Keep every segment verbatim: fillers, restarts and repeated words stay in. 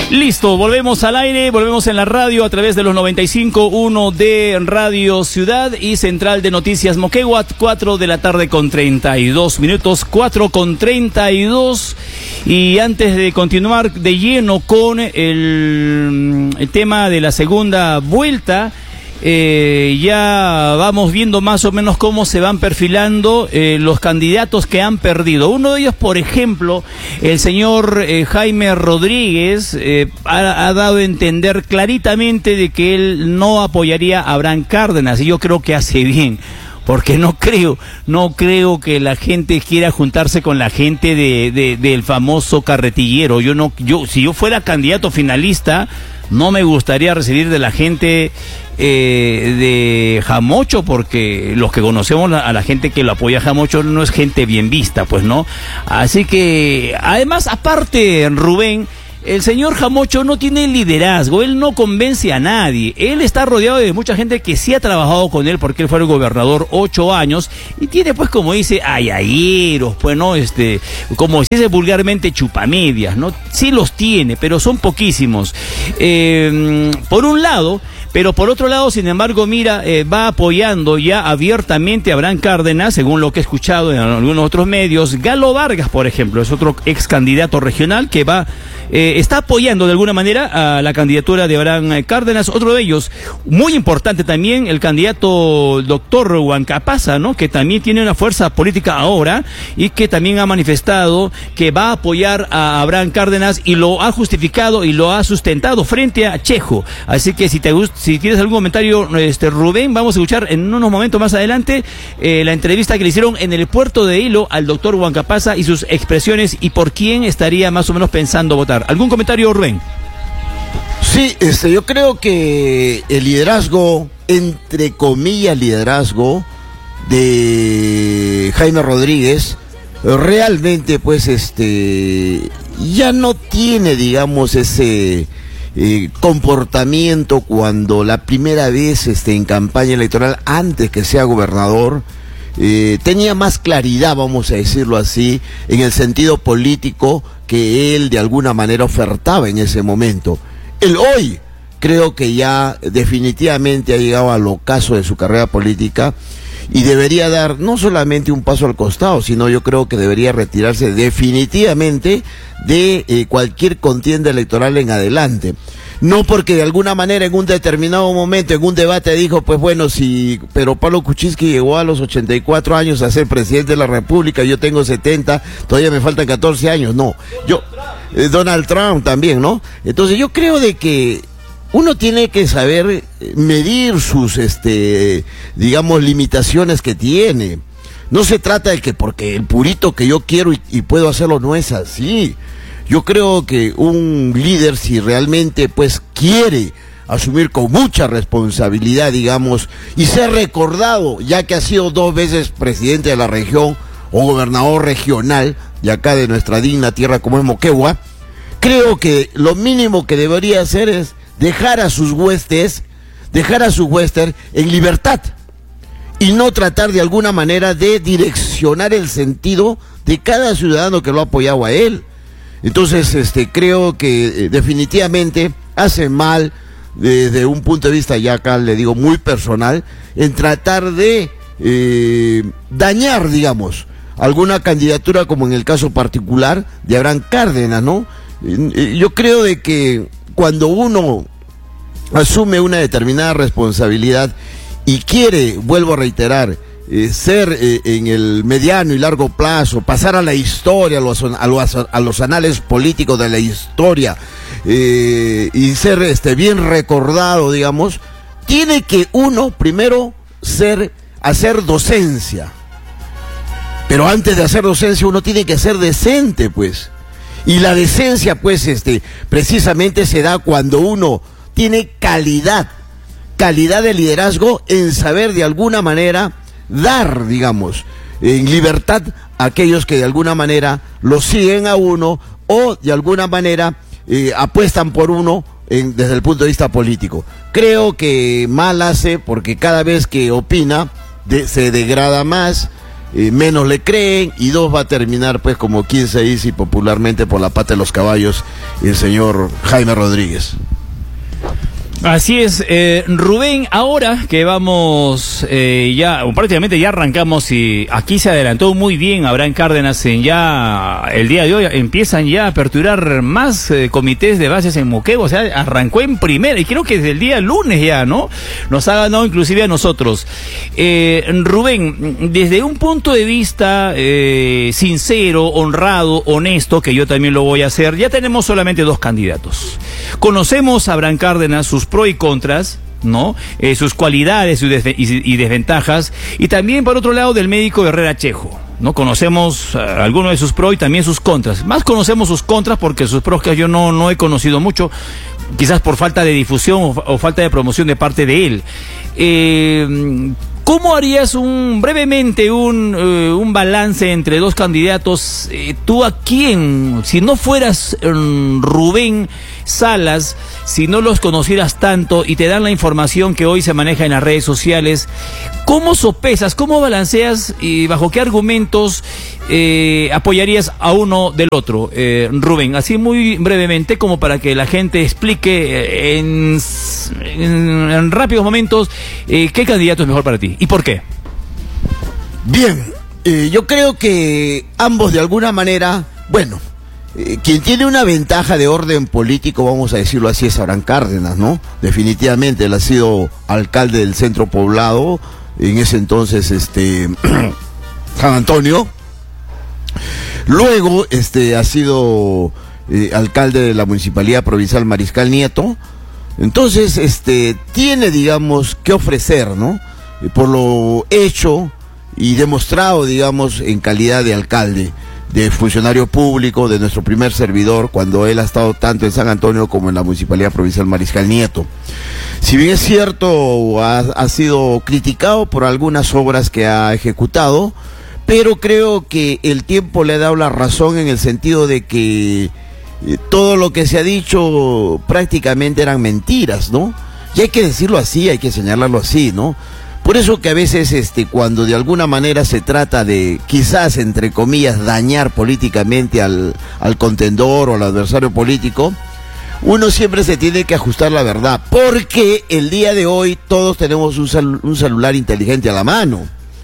Listo, volvemos al aire, volvemos en la radio a través de los noventa y cinco punto uno de Radio Ciudad y Central de Noticias Moquegua, cuatro de la tarde con treinta y dos minutos, cuatro con treinta y dos. Y antes de continuar de lleno con el, el tema de la segunda vuelta, Eh, ya vamos viendo más o menos cómo se van perfilando eh, los candidatos que han perdido. Uno de ellos, por ejemplo, el señor eh, Jaime Rodríguez, eh, ha, ha dado a entender claritamente de que él no apoyaría a Abraham Cárdenas, y yo creo que hace bien. Porque no creo, no creo que la gente quiera juntarse con la gente de, de, del famoso carretillero. Yo no, yo, si yo fuera candidato finalista, no me gustaría recibir de la gente eh, de Jamocho, porque los que conocemos a la gente que lo apoya a Jamocho no es gente bien vista, pues, ¿no? Así que, además, aparte, Rubén, el señor Jamocho no tiene liderazgo, él no convence a nadie, él está rodeado de mucha gente que sí ha trabajado con él porque él fue el gobernador ocho años y tiene, pues, como dice, ayayeros, pues, ¿no? Este, como se dice vulgarmente, chupamedias, ¿no? Sí los tiene, pero son poquísimos. Eh, por un lado, pero por otro lado, sin embargo, mira, eh, va apoyando ya abiertamente a Abraham Cárdenas, según lo que he escuchado en algunos otros medios. Galo Vargas, por ejemplo, es otro ex candidato regional que va, eh, está apoyando de alguna manera a la candidatura de Abraham Cárdenas. Otro de ellos, muy importante también, el candidato doctor Huancapasa, ¿no? Que también tiene una fuerza política ahora y que también ha manifestado que va a apoyar a Abraham Cárdenas y lo ha justificado y lo ha sustentado frente a Chejo. Así que si te gusta, si tienes algún comentario, este Rubén, vamos a escuchar en unos momentos más adelante eh, la entrevista que le hicieron en el puerto de Hilo al doctor Huancapasa y sus expresiones y por quién estaría más o menos pensando votar. ¿Algún comentario, Rubén? Sí, este, yo creo que el liderazgo, entre comillas liderazgo, de Jaime Rodríguez, realmente pues este ya no tiene, digamos, ese Eh, comportamiento cuando la primera vez este, en campaña electoral, antes que sea gobernador, eh, tenía más claridad, vamos a decirlo así, en el sentido político que él de alguna manera ofertaba en ese momento. Él hoy creo que ya definitivamente ha llegado al ocaso de su carrera política y debería dar no solamente un paso al costado, sino yo creo que debería retirarse definitivamente de eh, cualquier contienda electoral en adelante. No porque de alguna manera en un determinado momento, en un debate dijo, pues bueno, si pero Pablo Kuczynski llegó a los ochenta y cuatro años a ser presidente de la República, yo tengo setenta, todavía me faltan catorce años, no. Yo, eh, Donald Trump también, ¿no? Entonces yo creo de que uno tiene que saber medir sus, este, digamos, limitaciones que tiene. No se trata de que porque el purito que yo quiero y, y puedo hacerlo no es así. Yo creo que un líder, si realmente pues quiere asumir con mucha responsabilidad, digamos, y ser recordado, ya que ha sido dos veces presidente de la región o gobernador regional de acá de nuestra digna tierra como es Moquegua, creo que lo mínimo que debería hacer es dejar a sus huestes, dejar a sus huestes en libertad y no tratar de alguna manera de direccionar el sentido de cada ciudadano que lo ha apoyado a él. Entonces, este, creo que eh, definitivamente hace mal desde un punto de vista, ya acá le digo, muy personal, en tratar de eh, dañar, digamos, alguna candidatura como en el caso particular de Abraham Cárdenas, ¿no? Eh, yo creo de que cuando uno asume una determinada responsabilidad y quiere, vuelvo a reiterar, eh, ser eh, en el mediano y largo plazo, pasar a la historia, a los, a los, a los anales políticos de la historia eh, y ser este, bien recordado, digamos, tiene que uno primero ser, hacer docencia. Pero antes de hacer docencia uno tiene que ser decente, pues. Y la decencia, pues, este, precisamente se da cuando uno tiene calidad, calidad de liderazgo en saber de alguna manera dar, digamos, en libertad a aquellos que de alguna manera lo siguen a uno o de alguna manera eh, apuestan por uno en, desde el punto de vista político. Creo que mal hace porque cada vez que opina de, se degrada más. eh, menos le creen, y dos, va a terminar pues como quien se dice popularmente por la pata de los caballos, el señor Jaime Rodríguez. Así es, eh, Rubén, ahora que vamos eh, ya, prácticamente ya arrancamos y aquí se adelantó muy bien Abraham Cárdenas en ya, el día de hoy empiezan ya a aperturar más eh, comités de bases en Moquegua, o sea, arrancó en primera y creo que desde el día lunes ya, ¿no? Nos ha ganado inclusive a nosotros. Eh, Rubén, desde un punto de vista eh, sincero, honrado, honesto, que yo también lo voy a hacer, ya tenemos solamente dos candidatos. Conocemos a Abraham Cárdenas, sus pros y contras, ¿no? Eh, sus cualidades y, desve y, y desventajas, y también por otro lado del médico Herrera Chejo, ¿no? Conocemos uh, algunos de sus pros y también sus contras. Más conocemos sus contras porque sus pros que yo no, no he conocido mucho, quizás por falta de difusión o, o falta de promoción de parte de él. Eh, ¿Cómo harías un brevemente un, uh, un balance entre dos candidatos? Eh, ¿Tú a quién, si no fueras um, Rubén Salas, si no los conocieras tanto y te dan la información que hoy se maneja en las redes sociales, cómo sopesas, cómo balanceas y bajo qué argumentos eh, apoyarías a uno del otro? Eh, Rubén, así muy brevemente como para que la gente explique en, en, en rápidos momentos eh, qué candidato es mejor para ti y por qué. Bien, eh, yo creo que ambos de alguna manera, bueno, Eh, quien tiene una ventaja de orden político, vamos a decirlo así, es Abraham Cárdenas, ¿no? Definitivamente, él ha sido alcalde del centro poblado, en ese entonces, este, San Antonio. Luego, este, ha sido eh, alcalde de la Municipalidad Provincial Mariscal Nieto. Entonces, este, tiene, digamos, que ofrecer, ¿no? Eh, por lo hecho y demostrado, digamos, en calidad de alcalde, de funcionario público, de nuestro primer servidor, cuando él ha estado tanto en San Antonio como en la Municipalidad Provincial Mariscal Nieto. Si bien es cierto, ha, ha sido criticado por algunas obras que ha ejecutado, pero creo que el tiempo le ha dado la razón en el sentido de que eh, todo lo que se ha dicho prácticamente eran mentiras, ¿no? Y hay que decirlo así, hay que señalarlo así, ¿no? Por eso que a veces este, cuando de alguna manera se trata de, quizás, entre comillas, dañar políticamente al, al contendor o al adversario político, uno siempre se tiene que ajustar la verdad, porque el día de hoy todos tenemos un, cel- un celular inteligente a la mano,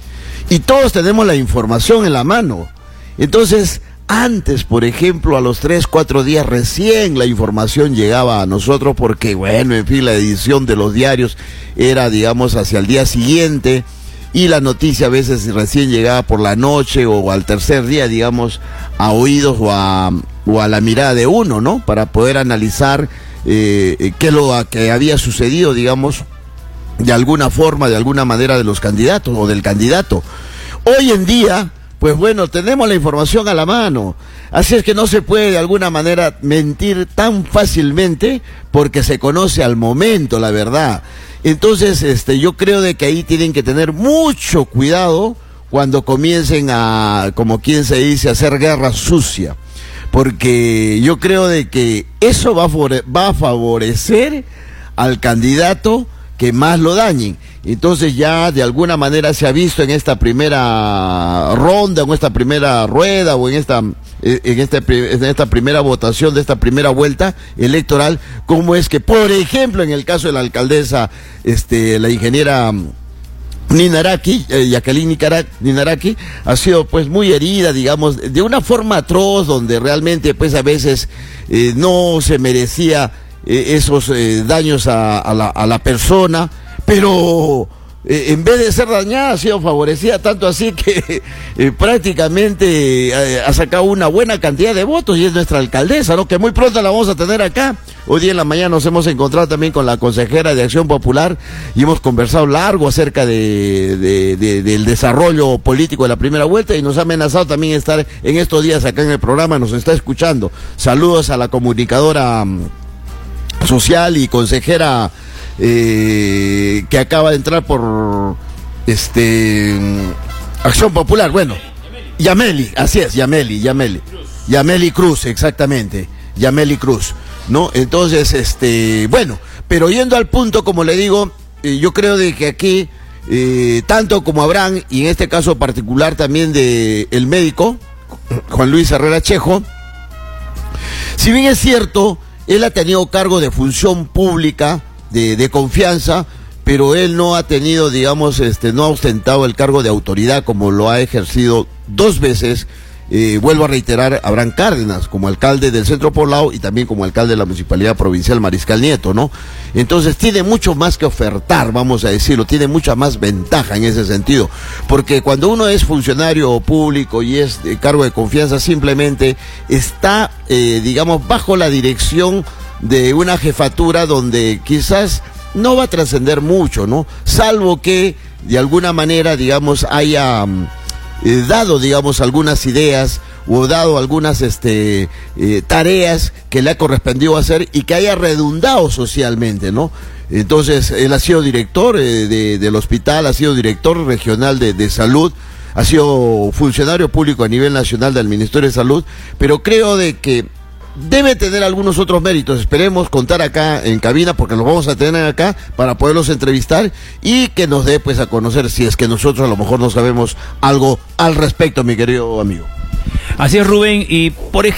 y todos tenemos la información en la mano. Entonces, antes, por ejemplo, a los tres, cuatro días recién la información llegaba a nosotros porque, bueno, en fin, la edición de los diarios era, digamos, hacia el día siguiente, y la noticia a veces recién llegaba por la noche o al tercer día, digamos, a oídos o a, o a la mirada de uno, ¿no? Para poder analizar eh, qué es lo que había sucedido, digamos, de alguna forma, de alguna manera de los candidatos o del candidato. Hoy en día, pues bueno, tenemos la información a la mano, así es que no se puede de alguna manera mentir tan fácilmente porque se conoce al momento la verdad. Entonces, este, yo creo de que ahí tienen que tener mucho cuidado cuando comiencen a, como quien se dice, a hacer guerra sucia, porque yo creo de que eso va a, va a favorecer al candidato que más lo dañen. Entonces ya de alguna manera se ha visto en esta primera ronda, en esta primera rueda o en esta en este en esta primera votación de esta primera vuelta electoral, cómo es que, por ejemplo, en el caso de la alcaldesa, este, la ingeniera Ninaraqui, eh, Jacqueline Ninaraqui, ha sido pues muy herida, digamos, de una forma atroz, donde realmente pues a veces eh, no se merecía eh, esos eh, daños a, a, la, a la persona, pero eh, en vez de ser dañada ha sido favorecida, tanto así que eh, prácticamente eh, ha sacado una buena cantidad de votos, y es nuestra alcaldesa, ¿no? Que muy pronto la vamos a tener acá. Hoy día en la mañana nos hemos encontrado también con la consejera de Acción Popular y hemos conversado largo acerca de, de, de, del desarrollo político de la primera vuelta, y nos ha amenazado también estar en estos días acá en el programa, nos está escuchando. Saludos a la comunicadora social y consejera Eh, que acaba de entrar por este Acción Popular, bueno, Yameli, así es, Yameli, Yameli, Yameli Cruz, exactamente, Yameli Cruz, ¿no? Entonces, este, bueno, pero yendo al punto, como le digo, eh, yo creo de que aquí eh, tanto como Abraham, y en este caso particular también de el médico, Juan Luis Herrera Chejo, si bien es cierto, él ha tenido cargo de función pública, de, de confianza, pero él no ha tenido, digamos, este, no ha ostentado el cargo de autoridad como lo ha ejercido dos veces, eh, vuelvo a reiterar, Abraham Cárdenas, como alcalde del Centro Poblado y también como alcalde de la Municipalidad Provincial Mariscal Nieto, ¿no? Entonces tiene mucho más que ofertar, vamos a decirlo, tiene mucha más ventaja en ese sentido, porque cuando uno es funcionario público y es de cargo de confianza, simplemente está, eh, digamos, bajo la dirección de una jefatura donde quizás no va a trascender mucho, ¿no? Salvo que de alguna manera, digamos, haya eh, dado, digamos, algunas ideas o dado algunas este, eh, tareas que le ha correspondido hacer y que haya redundado socialmente, ¿no? Entonces, él ha sido director eh, de, del hospital, ha sido director regional de, de salud, ha sido funcionario público a nivel nacional del Ministerio de Salud, pero creo de que debe tener algunos otros méritos. Esperemos contar acá en cabina, porque los vamos a tener acá para poderlos entrevistar y que nos dé pues a conocer si es que nosotros a lo mejor no sabemos algo al respecto, mi querido amigo. Así es, Rubén, y por ejemplo